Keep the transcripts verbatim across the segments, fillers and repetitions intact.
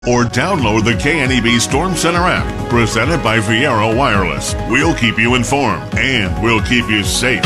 Or download the K N E B Storm Center app, presented by Viera Wireless. We'll keep you informed, and we'll keep you safe.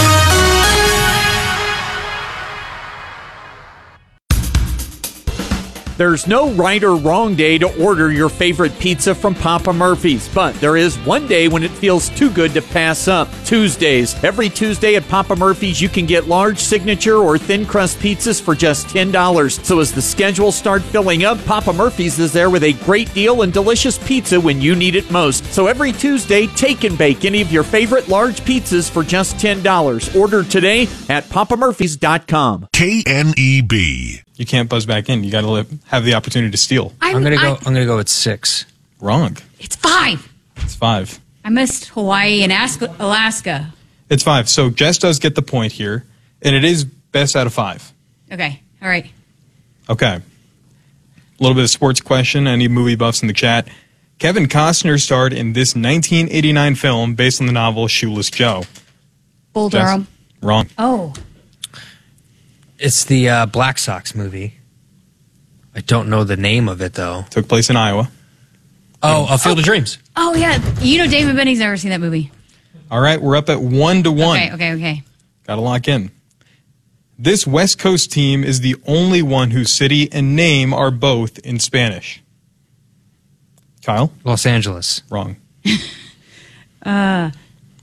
There's no right or wrong day to order your favorite pizza from Papa Murphy's, but there is one day when it feels too good to pass up. Tuesdays. Every Tuesday at Papa Murphy's, you can get large signature or thin crust pizzas for just ten dollars. So as the schedule starts filling up, Papa Murphy's is there with a great deal and delicious pizza when you need it most. So every Tuesday, take and bake any of your favorite large pizzas for just ten dollars. Order today at papa murphys dot com. K N E B. You can't buzz back in. You got to have the opportunity to steal. I'm, I'm gonna go. I, I'm gonna go with six. Wrong. It's five. It's five. I missed Hawaii and Asp- Alaska. It's five. So Jess does get the point here, and it is best out of five. Okay. All right. Okay. A little bit of sports question. Any movie buffs in the chat? Kevin Costner starred in this nineteen eighty-nine film based on the novel Shoeless Joe. Bull Jess? Durham. Wrong. Oh. It's the uh, Black Sox movie. I don't know the name of it though. Took place in Iowa. Oh, A Field oh. of Dreams. Oh yeah. You know, David Benny's never seen that movie. All right, we're up at one to one. Okay. Okay. Okay. Got to lock in. This West Coast team is the only one whose city and name are both in Spanish. Kyle? Los Angeles. Wrong. uh.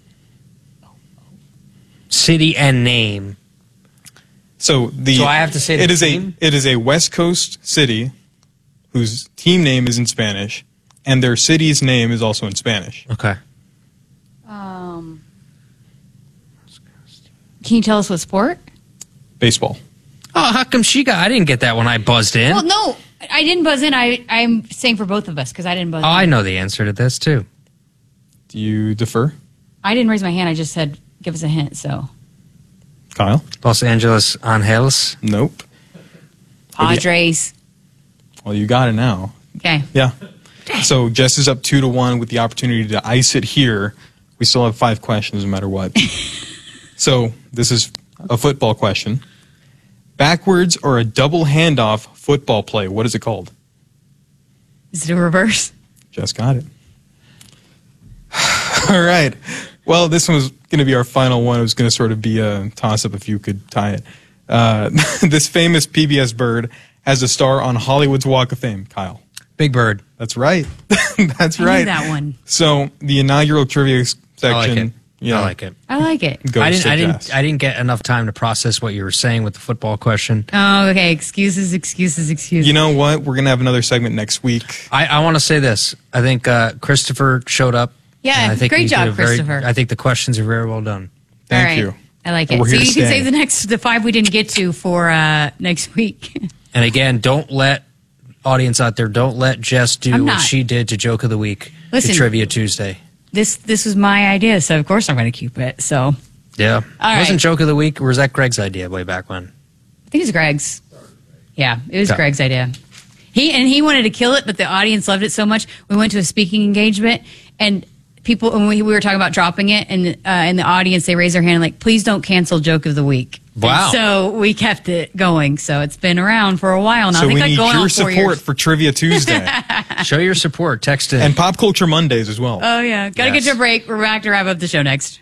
City and name. So the So I have to say the it is team? a it is a West Coast city whose team name is in Spanish, and their city's name is also in Spanish. Okay. Um. Can you tell us what sport? Baseball. Oh, how come she got? I didn't get that when I buzzed in. Well, no, I didn't buzz in. I I'm saying for both of us because I didn't buzz Oh, in. I know the answer to this too. Do you defer? I didn't raise my hand. I just said give us a hint. So Kyle? Los Angeles Angels. Nope. Padres. Well, you got it now. Okay. Yeah. So Jess is up two to one with the opportunity to ice it here. We still have five questions no matter what. So this is a football question. Backwards or a double handoff football play. What is it called? Is it a reverse? Jess got it. All right. Well, this one was going to be our final one. It was going to sort of be a toss-up if you could tie it. Uh, this famous P B S bird has a star on Hollywood's Walk of Fame. Kyle. Big Bird. That's right. That's I right. knew that one. So the inaugural trivia section. I like it. Yeah, I like it. I like it. goes I didn't. to I didn't. Jess. I didn't get enough time to process what you were saying with the football question. Oh, okay. Excuses, excuses, excuses. You know what? We're going to have another segment next week. I, I want to say this. I think uh, Christopher showed up. Yeah, and I think great he did job, a very- Christopher. I think the questions are very well done. Thank All right. you. I like And it. we're So here you to can stay. save the next the five we didn't get to for uh, next week. And again, don't let audience out there. Don't let Jess do I'm what not. she did to Joke of the Week. Listen. to Trivia Tuesday. This this was my idea, so of course I'm going to keep it. So Yeah. All Wasn't right. Joke of the Week, or was that Greg's idea way back when? I think it's Greg's. Yeah, it was Yeah. Greg's idea. He and he wanted to kill it, but the audience loved it so much. We went to a speaking engagement, and people, and we, we were talking about dropping it, and uh, in the audience they raised their hand like, "Please don't cancel Joke of the Week." Wow. And so we kept it going. So it's been around for a while now. So I think we like need going your on four support years. for Trivia Tuesday Show your support. Text in. and Pop Culture Mondays as well. Oh yeah, gotta Yes. get to a break. We're back to wrap up the show next.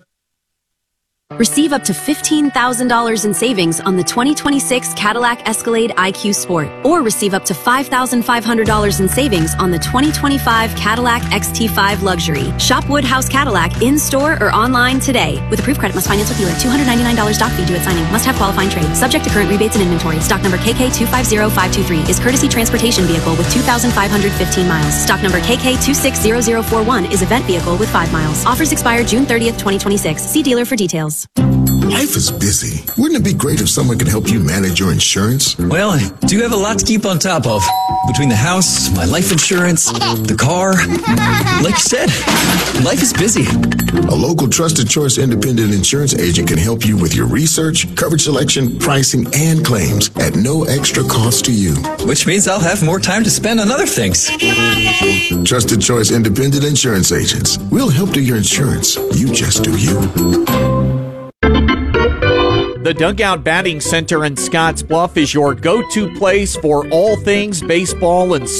Receive up to fifteen thousand dollars in savings on the twenty twenty-six Cadillac Escalade I Q Sport, or receive up to five thousand five hundred dollars in savings on the twenty twenty-five Cadillac X T five Luxury. Shop Woodhouse Cadillac in-store or online today. With approved credit, must finance with dealer. two hundred ninety-nine dollars stock fee due at signing. Must have qualifying trade. Subject to current rebates and inventory. Stock number K K two five zero five two three is courtesy transportation vehicle with two thousand five hundred fifteen miles. Stock number K K two six zero zero four one is event vehicle with five miles. Offers expire June thirtieth, twenty twenty-six. See dealer for details. Life is busy. Wouldn't it be great if someone could help you manage your insurance? Well, I do have a lot to keep on top of. Between the house, my life insurance, the car. Like you said, life is busy. A local Trusted Choice independent insurance agent can help you with your research, coverage selection, pricing, and claims at no extra cost to you. Which means I'll have more time to spend on other things. Trusted Choice independent insurance agents. We'll help do your insurance. You just do you. The Dugout Batting Center in Scotts Bluff is your go-to place for all things baseball and